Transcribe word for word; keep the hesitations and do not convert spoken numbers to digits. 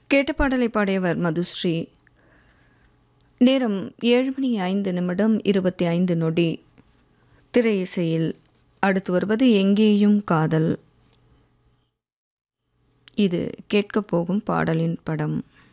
கேட்ட பாடலை பாடியவர் மதுஸ்ரீ. நேரம் ஏழு மணி ஐந்து நிமிடம் இருபத்தி ஐந்து நொடி. திரை இசையில் அடுத்து வருவது எங்கேயும் காதல். இது கேட்கப் போகும் பாடலின் படம்.